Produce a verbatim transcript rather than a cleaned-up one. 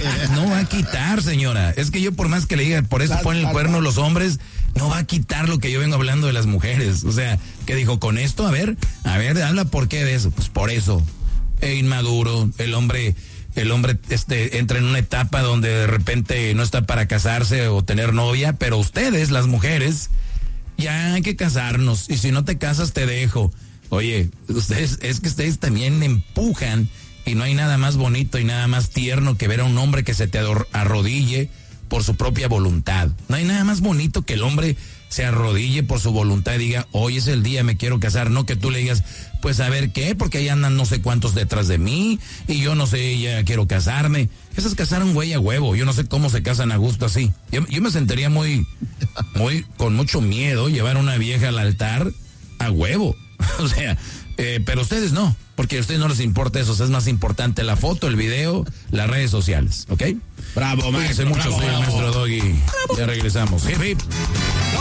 no va a quitar, señora. Es que yo por más que le diga, por eso ponen el cuerno los hombres, no va a quitar lo que yo vengo hablando de las mujeres. O sea, ¿qué dijo con esto? A ver, a ver, habla por qué de eso. Pues por eso, e inmaduro, el hombre... El hombre este, entra en una etapa donde de repente no está para casarse o tener novia, pero ustedes, las mujeres, ya hay que casarnos. Y si no te casas, te dejo. Oye, ustedes, es que ustedes también empujan y no hay nada más bonito y nada más tierno que ver a un hombre que se te arrodille por su propia voluntad. No hay nada más bonito que el hombre se arrodille por su voluntad y diga, hoy es el día, me quiero casar. No que tú le digas, pues a ver qué, porque ahí andan no sé cuántos detrás de mí y yo no sé, ya quiero casarme. Eso es casar a un güey a huevo. Yo no sé cómo se casan a gusto así. Yo, yo me sentiría muy, muy, con mucho miedo llevar a una vieja al altar a huevo. O sea, eh, pero ustedes no, porque a ustedes no les importa eso. O sea, es más importante la foto, el video, las redes sociales, ¿ok? Bravo, maestro. Cuídense mucho, bravo, soy el bravo. maestro Doggy. Ya regresamos. Hip, hip.